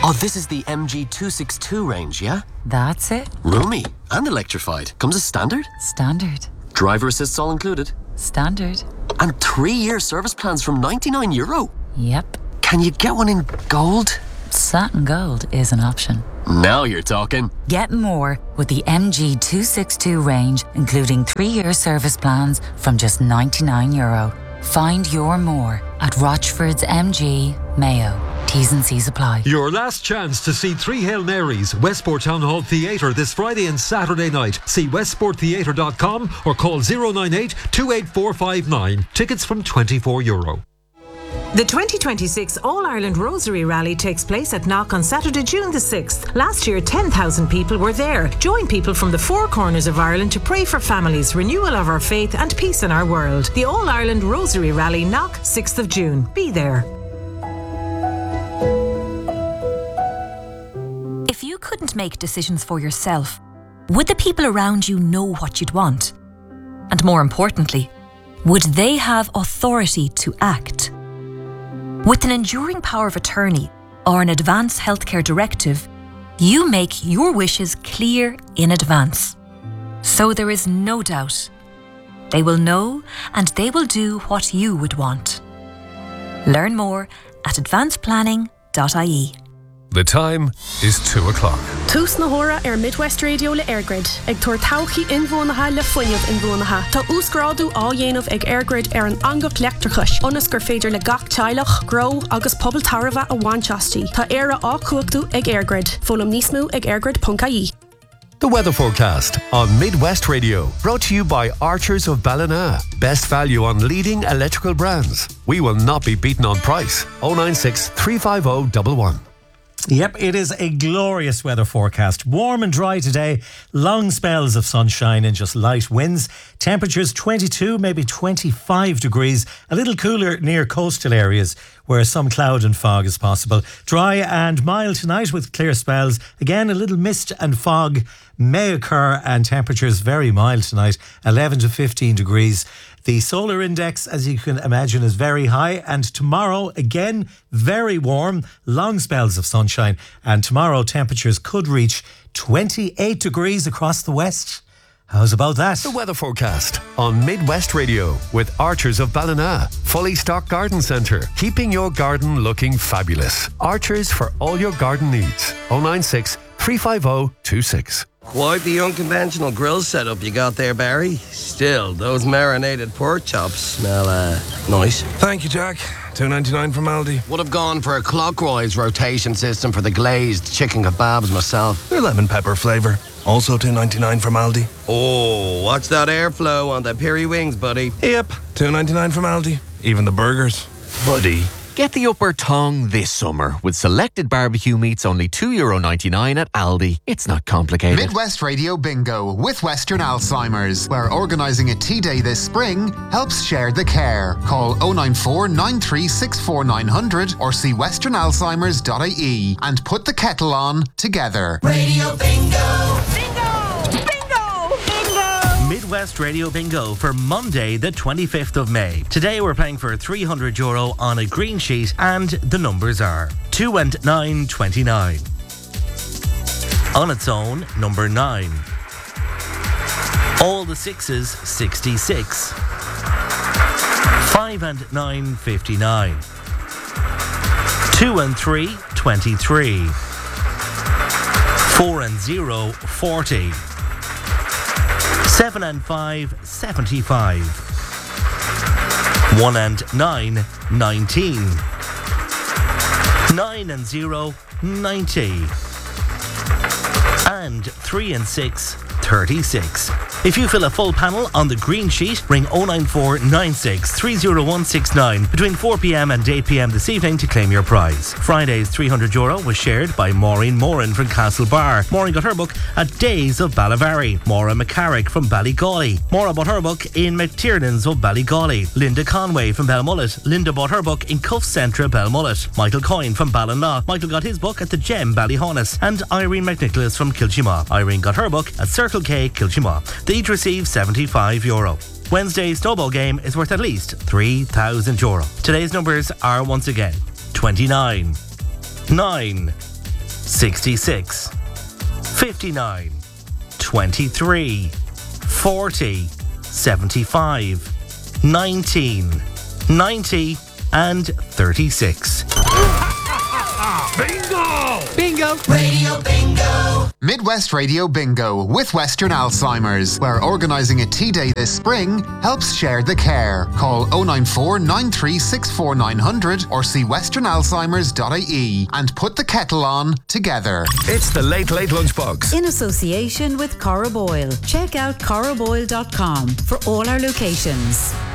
Oh, this is the MG262 range, yeah? That's it. Roomy and electrified. Comes as standard? Standard. Driver assists all included? Standard. And 3-year service plans from €99? Yep. Can you get one in gold? Satin gold is an option. Now you're talking. Get more with the MG262 range, including 3-year service plans from just €99. Find your more at Rochford's MG, Mayo. T's and C's apply. Your last chance to see Three Hail Marys, Westport Town Hall Theatre this Friday and Saturday night. See westporttheatre.com or call 098 28459. Tickets from €24. The 2026 All-Ireland Rosary Rally takes place at Knock on Saturday, June the 6th. Last year, 10,000 people were there. Join people from the 4 corners of Ireland to pray for families, renewal of our faith and peace in our world. The All-Ireland Rosary Rally, Knock, 6th of June. Be there. If you couldn't make decisions for yourself, would the people around you know what you'd want? And more importantly, would they have authority to act? With an enduring power of attorney or an advance healthcare directive, you make your wishes clear in advance. So there is no doubt. They will know and they will do what you would want. Learn more at advanceplanning.ie. The time is 2 o'clock. Tús na hora Midwest Radio le Airgrid. Ag tuair tauchaí inbhuanaithe le fuinneamh inbhuanaithe. Tá úscráidú á dhéanamh ag Airgrid ar an angach leachtarchais. Onas gur féidir le gach teilech, grow agus pobl tarbha a bhainteastí. Tá éire á cuachtú ag Airgrid. Fólam níos mó ag airgrid.ie. The weather forecast on Midwest Radio, brought to you by Archers of Ballina. Best value on leading electrical brands. We will not be beaten on price. 096 350 111. Yep, it is a glorious weather forecast. Warm and dry today. Long spells of sunshine and just light winds. Temperatures 22, maybe 25 degrees. A little cooler near coastal areas where some cloud and fog is possible. Dry and mild tonight with clear spells. Again, a little mist and fog may occur and temperatures very mild tonight. 11 to 15 degrees. The solar index, as you can imagine, is very high. And tomorrow, again, very warm, long spells of sunshine. And tomorrow, temperatures could reach 28 degrees across the west. How's about that? The weather forecast on Midwest Radio with Archers of Ballina. Fully stocked garden centre, keeping your garden looking fabulous. Archers for all your garden needs. 096 350 26. Quite the unconventional grill setup you got there, Barry. Still, those marinated pork chops smell nice. Thank you, Jack. $2.99 from Aldi. Would have gone for a clockwise rotation system for the glazed chicken kebabs myself. They're lemon pepper flavour. Also $2.99 from Aldi. Oh, watch that airflow on the piri wings, buddy. Yep, $2.99 from Aldi. Even the burgers. Buddy. Get the upper tongue this summer with selected barbecue meats only €2.99 at Aldi. It's not complicated. Midwest Radio Bingo with Western Alzheimer's, where organising a tea day this spring helps share the care. Call 094 9364 900 or see westernalzheimers.ie and put the kettle on together. Radio Bingo! Midwest Radio Bingo for Monday the 25th of May. Today we're playing for €300 on a green sheet and the numbers are 2 and 9, 29. On its own, number 9. All the sixes, 66. 5 and 9, 59. 2 and 3, 23. 4 and 0, 40. 7 and 5, 75. 1 and 9, 19. 9 and 0, 90. And 3 and 6, 36. If you fill a full panel on the green sheet, ring 094 96 30169 between 4pm and 8pm this evening to claim your prize. Friday's €300 was shared by Maureen Moran from Castlebar. Maureen got her book at Days of Ballavary. Maura McCarrick from Ballygawley. Maura bought her book in McTiernan's of Ballygawley. Linda Conway from Belmullet. Linda bought her book in Cuff Centre, Belmullet. Michael Coyne from Ballinlaw. Michael got his book at the Gem, Ballyhonus. And Irene McNicholas from Kilchima. Irene got her book at Circle K, Kilchima. They each receive €75. Wednesday's snowball game is worth at least €3,000. Today's numbers are once again 29, 9, 66, 59, 23, 40, 75, 19, 90 and 36. Bingo! Bingo! Radio Bingo! Midwest Radio Bingo with Western Alzheimer's, where organising a tea day this spring helps share the care. Call 094 936 900 or see westernalzheimers.ie and put the kettle on together. It's the Late Late Lunchbox. In association with Cora Boyle. Check out coraboyle.com for all our locations.